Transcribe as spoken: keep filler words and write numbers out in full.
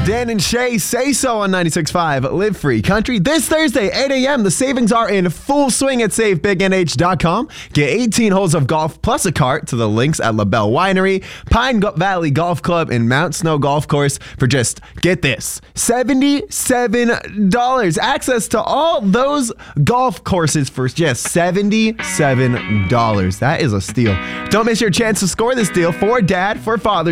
Dan and Shay Say So on ninety-six point five Live Free Country. This Thursday, eight a.m., the savings are in full swing at save big n h dot com. Get eighteen holes of golf plus a cart to the links at LaBelle Winery, Pine Valley Golf Club, and Mount Snow Golf Course for just, get this, seventy-seven dollars. Access to all those golf courses for just seventy-seven dollars. That is a steal. Don't miss your chance to score this deal for Dad for Father's